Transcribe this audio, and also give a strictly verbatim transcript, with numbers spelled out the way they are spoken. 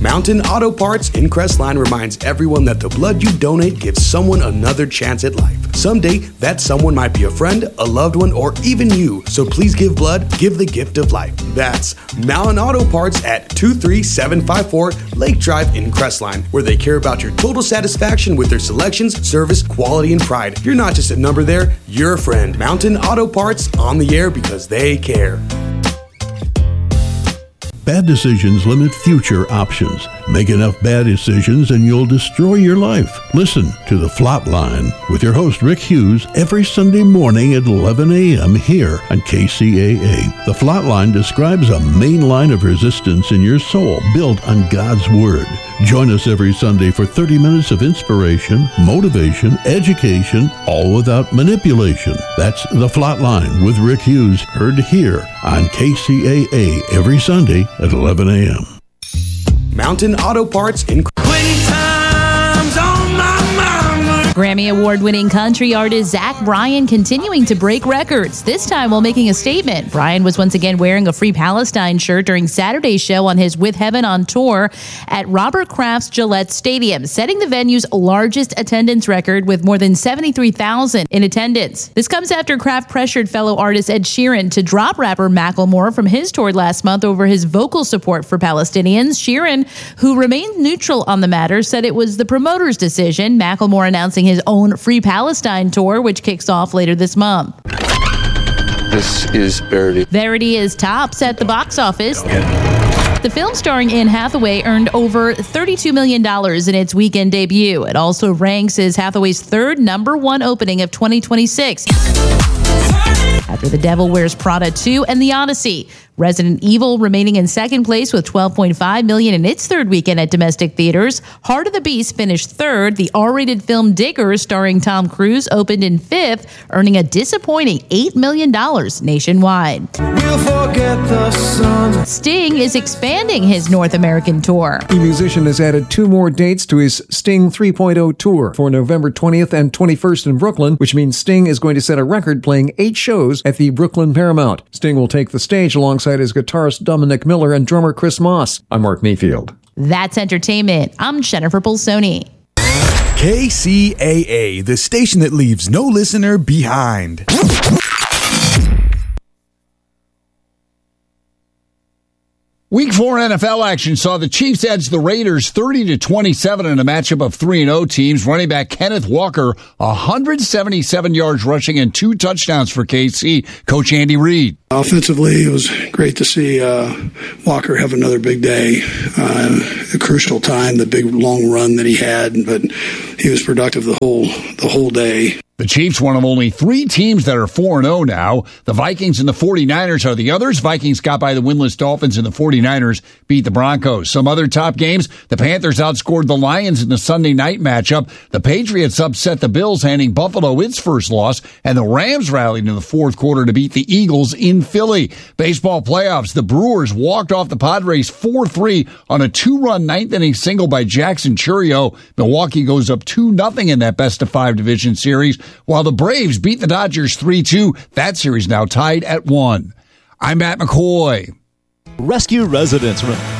Mountain Auto Parts in Crestline reminds everyone that the blood you donate gives someone another chance at life. Someday, that someone might be a friend, a loved one, or even you. So please give blood, give the gift of life. That's Mountain Auto Parts at two three seven five four Lake Drive in Crestline, where they care about your total satisfaction with their selections, service, quality, and pride. You're not just a number there, you're a friend. Mountain Auto Parts, on the air because they care. Bad decisions limit future options. Make enough bad decisions and you'll destroy your life. Listen to The Flatline with your host Rick Hughes every Sunday morning at eleven a.m. here on K C A A. The Flatline describes a main line of resistance in your soul built on God's Word. Join us every Sunday for thirty minutes of inspiration, motivation, education, all without manipulation. That's The Flatline with Rick Hughes, heard here on K C A A every Sunday at eleven a.m. Mountain Auto Parts in Grammy Award-winning country artist Zach Bryan continuing to break records, this time while making a statement. Bryan was once again wearing a Free Palestine shirt during Saturday's show on his With Heaven on tour at Robert Kraft's Gillette Stadium, setting the venue's largest attendance record with more than seventy-three thousand in attendance. This comes after Kraft pressured fellow artist Ed Sheeran to drop rapper Macklemore from his tour last month over his vocal support for Palestinians. Sheeran, who remained neutral on the matter, said it was the promoter's decision. Macklemore announcing his own Free Palestine tour, which kicks off later this month. This is Verity. Verity is tops at the box office. The film starring Anne Hathaway earned over thirty-two million dollars in its weekend debut. It also ranks as Hathaway's third number one opening of twenty twenty-six. After The Devil Wears Prada two and The Odyssey. Resident Evil remaining in second place with twelve point five million dollars in its third weekend at domestic theaters. Heart of the Beast finished third. The R-rated film Diggers, starring Tom Cruise, opened in fifth, earning a disappointing eight million dollars nationwide. We'll forget the sun. Sting is expanding his North American tour. The musician has added two more dates to his Sting three point oh tour for November twentieth and twenty-first in Brooklyn, which means Sting is going to set a record playing eight shows at the Brooklyn Paramount. Sting will take the stage alongside his guitarist Dominic Miller and drummer Chris Moss. I'm Mark Mayfield. That's entertainment. I'm Jennifer Polsoni. K C A A, the station that leaves no listener behind. Week four N F L action saw the Chiefs edge the Raiders thirty to twenty-seven in a matchup of three and oh teams. Running back Kenneth Walker, one hundred seventy-seven yards rushing and two touchdowns for K C. Coach Andy Reid. Offensively, it was great to see uh, Walker have another big day, uh, a crucial time, the big long run that he had, but he was productive the whole the whole day. The Chiefs, one of only three teams that are four and oh now. The Vikings and the forty-niners are the others. Vikings got by the winless Dolphins and the forty-niners beat the Broncos. Some other top games, the Panthers outscored the Lions in the Sunday night matchup. The Patriots upset the Bills, handing Buffalo its first loss, and the Rams rallied in the fourth quarter to beat the Eagles in Philly. Baseball playoffs, the Brewers walked off the Padres four three on a two-run ninth-inning single by Jackson Chourio. Milwaukee goes up two nothing in that best-of-five division series, while the Braves beat the Dodgers three two. That series now tied at one. I'm Matt McCoy. Rescue residents.